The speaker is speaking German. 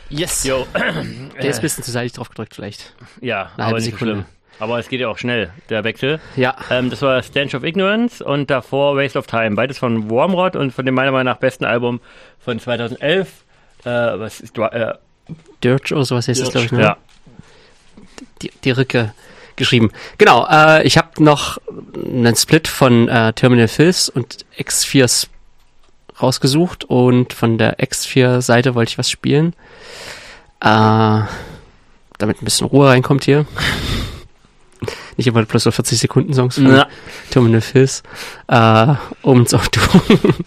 Yes. Jo. Der ist ein bisschen zu seitlich drauf gedrückt vielleicht. Ja, Eine aber halbe nicht so Sekunde. schlimm. Aber es geht ja auch schnell, der Wechsel. Ja. Das war Stench of Ignorance und davor Waste of Time. Beides von Wormrod und von dem meiner Meinung nach besten Album von 2011. Was ist Dirge oder sowas heißt das, glaube ich, ne? Ja. Die Rücke geschrieben. Genau, ich habe noch einen Split von Terminal Filth und X4 rausgesucht und von der X4-Seite wollte ich was spielen. Damit ein bisschen Ruhe reinkommt hier. Nicht immer bloß so 40 Sekunden Songs von Terminal Filth. Um es auch